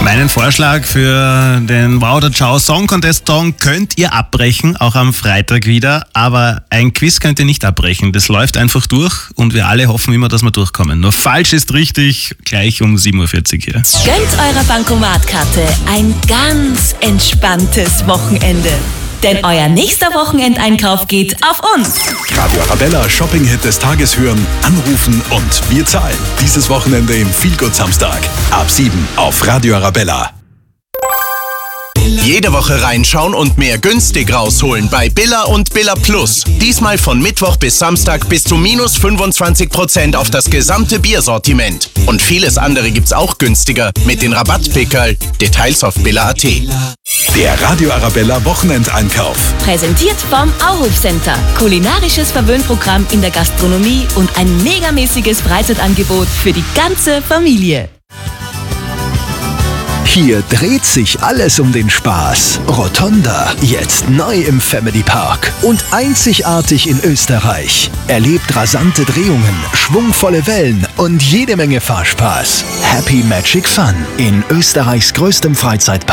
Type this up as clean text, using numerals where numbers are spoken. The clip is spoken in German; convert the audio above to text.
Meinen Vorschlag für den Wow oder Ciao Song Contest Song könnt ihr abbrechen, auch am Freitag wieder. Aber ein Quiz könnt ihr nicht abbrechen. Das läuft einfach durch und wir alle hoffen immer, dass wir durchkommen. Nur falsch ist richtig, gleich um 7.40 Uhr hier. Gönnt eurer Bankomatkarte ein ganz entspanntes Wochenende. Denn euer nächster Wochenendeinkauf geht auf uns. Radio Arabella Shopping-Hit des Tages hören, anrufen und wir zahlen. Dieses Wochenende im Feelgood Samstag. Ab 7 auf Radio Arabella. Jede Woche reinschauen und mehr günstig rausholen bei Billa und Billa Plus. Diesmal von Mittwoch bis Samstag bis zu minus 25% auf das gesamte Biersortiment. Und vieles andere gibt's auch günstiger mit den Rabattpickerl. Details auf billa.at. Der Radio Arabella Wochenendeinkauf. Präsentiert vom Auhof Center. Kulinarisches Verwöhnprogramm in der Gastronomie und ein megamäßiges Freizeitangebot für die ganze Familie. Hier dreht sich alles um den Spaß. Rotonda, jetzt neu im Family Park und einzigartig in Österreich. Erlebt rasante Drehungen, schwungvolle Wellen und jede Menge Fahrspaß. Happy Magic Fun in Österreichs größtem Freizeitpark.